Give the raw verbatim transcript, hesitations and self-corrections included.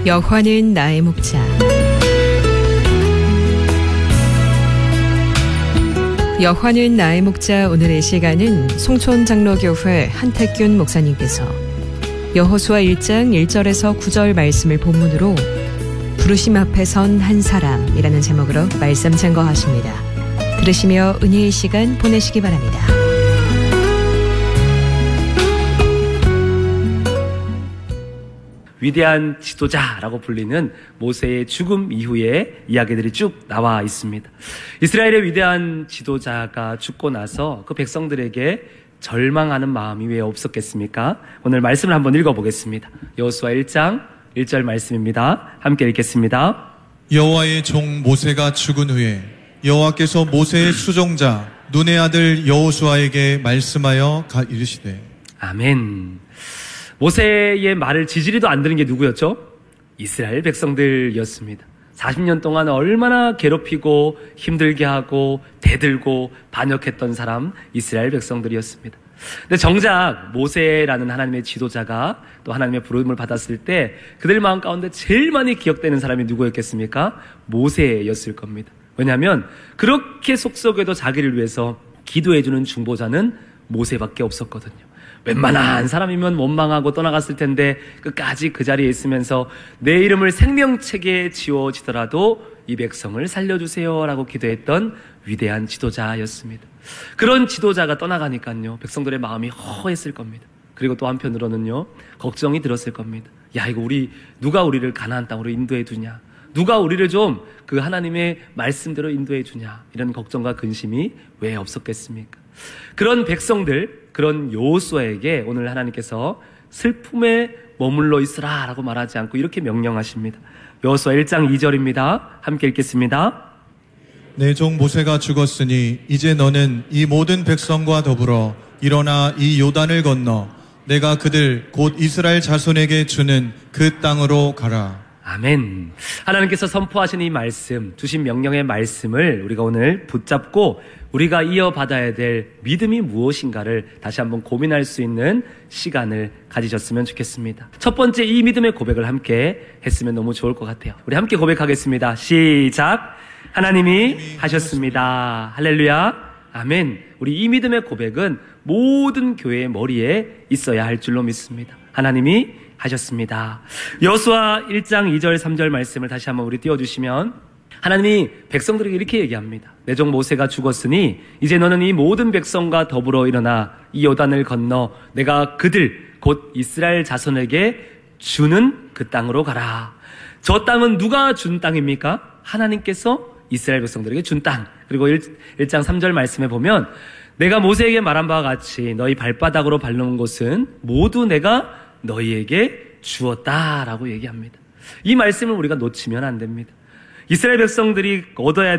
여호와는 나의 목자. 여호와는 나의 목자. 오늘의 시간은 송촌장로교회 한택균 목사님께서 여호수아 일 장 일 절에서 구 절 말씀을 본문으로 부르심 앞에 선 한 사람이라는 제목으로 말씀 증거하십니다. 들으시며 은혜의 시간 보내시기 바랍니다. 위대한 지도자라고 불리는 모세의 죽음 이후의 이야기들이 쭉 나와 있습니다. 이스라엘의 위대한 지도자가 죽고 나서 그 백성들에게 절망하는 마음이 왜 없었겠습니까? 오늘 말씀을 한번 읽어보겠습니다. 여호수아 일 장 일 절 말씀입니다. 함께 읽겠습니다. 여호와의 종 모세가 죽은 후에 여호와께서 모세의 수종자 눈의 아들 여호수아에게 말씀하여 가 이르시되. 아멘. 모세의 말을 지지리도 안 들은 게 누구였죠? 이스라엘 백성들이었습니다. 사십 년 동안 얼마나 괴롭히고 힘들게 하고 대들고 반역했던 사람, 이스라엘 백성들이었습니다. 근데 정작 모세라는 하나님의 지도자가 또 하나님의 부름을 받았을 때 그들 마음 가운데 제일 많이 기억되는 사람이 누구였겠습니까? 모세였을 겁니다. 왜냐하면 그렇게 속속에도 자기를 위해서 기도해주는 중보자는 모세밖에 없었거든요. 웬만한 사람이면 원망하고 떠나갔을 텐데 끝까지 그 자리에 있으면서 내 이름을 생명책에 지워지더라도 이 백성을 살려주세요 라고 기도했던 위대한 지도자였습니다. 그런 지도자가 떠나가니까요, 백성들의 마음이 허했을 겁니다. 그리고 또 한편으로는요, 걱정이 들었을 겁니다. 야, 이거 우리 누가 우리를 가나안 땅으로 인도해 주냐, 누가 우리를 좀 그 하나님의 말씀대로 인도해 주냐, 이런 걱정과 근심이 왜 없었겠습니까? 그런 백성들, 그런 여호수아에게 오늘 하나님께서 슬픔에 머물러 있으라 라고 말하지 않고 이렇게 명령하십니다. 여호수아 일 장 이 절입니다. 함께 읽겠습니다. 내 종 모세가 죽었으니 이제 너는 이 모든 백성과 더불어 일어나 이 요단을 건너 내가 그들 곧 이스라엘 자손에게 주는 그 땅으로 가라. 아멘. 하나님께서 선포하신 이 말씀, 주신 명령의 말씀을 우리가 오늘 붙잡고 우리가 이어받아야 될 믿음이 무엇인가를 다시 한번 고민할 수 있는 시간을 가지셨으면 좋겠습니다. 첫 번째 이 믿음의 고백을 함께 했으면 너무 좋을 것 같아요. 우리 함께 고백하겠습니다. 시작. 하나님이 하셨습니다. 할렐루야. 아멘. 우리 이 믿음의 고백은 모든 교회의 머리에 있어야 할 줄로 믿습니다. 하나님이 하셨습니다. 여호수아 일 장 이 절 삼 절 말씀을 다시 한번 우리 띄워주시면, 하나님이 백성들에게 이렇게 얘기합니다. 내 종 모세가 죽었으니 이제 너는 이 모든 백성과 더불어 일어나 이 요단을 건너 내가 그들 곧 이스라엘 자손에게 주는 그 땅으로 가라. 저 땅은 누가 준 땅입니까? 하나님께서 이스라엘 백성들에게 준 땅. 그리고 일 장 삼 절 말씀에 보면 내가 모세에게 말한 바와 같이 너희 발바닥으로 밟는 곳은 모두 내가 너희에게 주었다라고 얘기합니다. 이 말씀을 우리가 놓치면 안 됩니다. 이스라엘 백성들이 얻어야